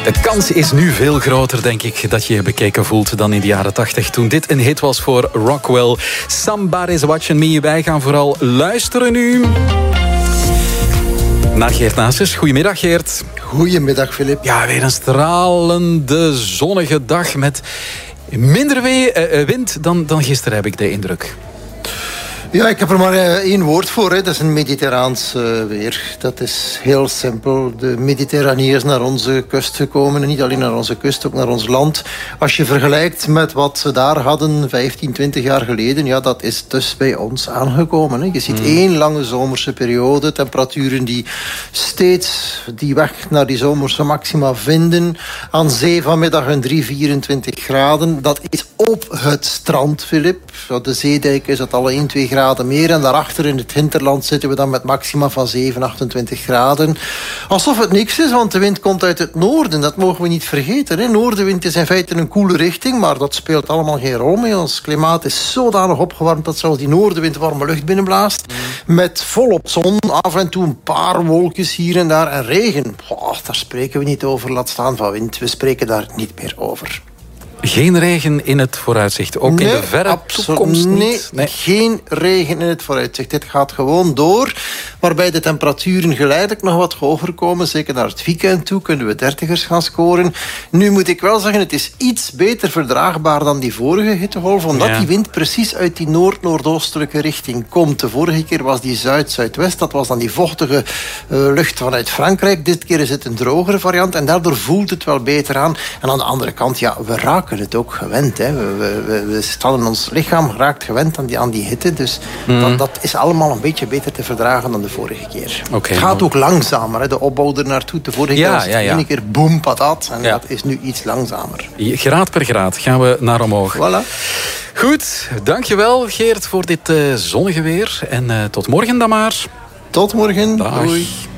De kans is nu veel groter, denk ik, dat je je bekeken voelt dan in de jaren 80. Toen dit een hit was voor Rockwell. Somebody's Watching Me. Wij gaan vooral luisteren nu naar Geert Naessers. Goedemiddag, Geert. Goedemiddag, Filip. Ja, weer een stralende, zonnige dag met minder wind dan gisteren, heb ik de indruk. Ja, ik heb er maar één woord voor. Hè. Dat is een mediterraans weer. Dat is heel simpel. De Mediterranee is naar onze kust gekomen. En niet alleen naar onze kust, ook naar ons land. Als je vergelijkt met wat ze daar hadden 15, 20 jaar geleden... ja, dat is dus bij ons aangekomen. Hè. Je ziet één lange zomerse periode. Temperaturen die steeds die weg naar die zomerse maxima vinden. Aan zee vanmiddag een 24 graden. Dat is op het strand, Filip. De zeedijk is dat alle 1-2 graden meer. En daarachter in het hinterland zitten we dan met maxima van 7, 28 graden. Alsof het niks is, want de wind komt uit het noorden. Dat mogen we niet vergeten. Hè. Noordenwind is in feite een koele richting, maar dat speelt allemaal geen rol mee. Ons klimaat is zodanig opgewarmd dat zelfs die noordenwind warme lucht binnenblaast. Met volop zon, af en toe een paar wolkjes hier en daar. En regen, daar spreken we niet over. Laat staan van wind. We spreken daar niet meer over. Geen regen in het vooruitzicht, ook in de verre toekomst niet? Nee, geen regen in het vooruitzicht. Dit gaat gewoon door, waarbij de temperaturen geleidelijk nog wat hoger komen. Zeker naar het weekend toe kunnen we 30ers gaan scoren. Nu moet ik wel zeggen, het is iets beter verdraagbaar dan die vorige hittegolf, omdat die wind precies uit die noord-noordoostelijke richting komt. De vorige keer was die zuid-zuidwest, dat was dan die vochtige lucht vanuit Frankrijk. Dit keer is het een drogere variant en daardoor voelt het wel beter aan. En aan de andere kant, ja, we raken het ook gewend. Hè. We staan ons lichaam raakt gewend aan die hitte. Dus dat is allemaal een beetje beter te verdragen dan de vorige keer. Het gaat ook langzamer. Hè. De opbouw er naartoe. De vorige keer was het ene keer boem, patat. En dat is nu iets langzamer. Graad per graad gaan we naar omhoog. Voilà. Goed, dankjewel Geert voor dit zonnige weer. En tot morgen dan maar. Tot morgen. Dag. Doei.